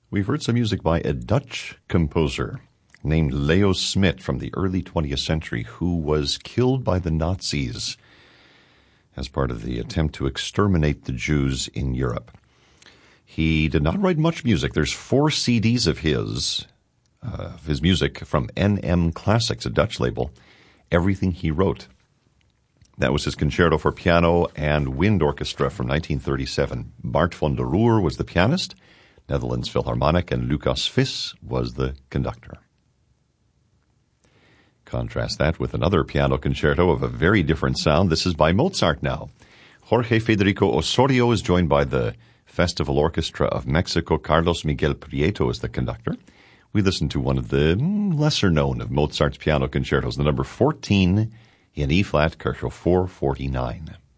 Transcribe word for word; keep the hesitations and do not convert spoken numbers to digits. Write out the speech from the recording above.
We've heard some music by a Dutch composer named Leo Smit from the early twentieth century who was killed by the Nazis as part of the attempt to exterminate the Jews in Europe. He did not write much music. There's four C Ds of his, uh, of his music from N M Classics, a Dutch label, everything he wrote. That was his concerto for piano and wind orchestra from nineteen thirty-seven. Bart van der Roer was the pianist, Netherlands Philharmonic, and Lucas Vis was the conductor. Contrast that with another piano concerto of a very different sound. This is by Mozart now. Jorge Federico Osorio is joined by the Festival Orchestra of Mexico. Carlos Miguel Prieto is the conductor. We listen to one of the lesser-known of Mozart's piano concertos, the number fourteen in E-flat, Kirchhoff four forty-nine.